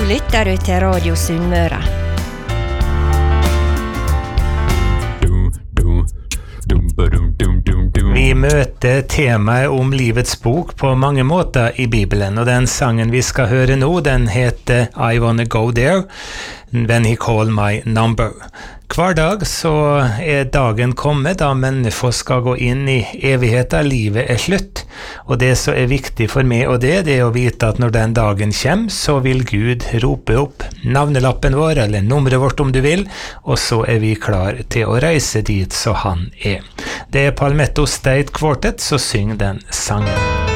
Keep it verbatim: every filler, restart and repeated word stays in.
lytter du til Radio Sunnmøre. Vi møter temaet om livets bok på mange måter i Bibelen, og den sangen vi skal høre nå, den heter I Wanna Go There, When He Called My Number. Hver dag så er dagen kommet da mennesker skal gå inn i evigheten, livet er slutt, og det som er viktig for meg og det, det er å vite at når den dagen kommer, så vil Gud rope opp navnelappen vår, eller nummeret vårt om du vil, og så er vi klar til å reise dit så han er. Det er Palmetto State Quartet som synger den sangen.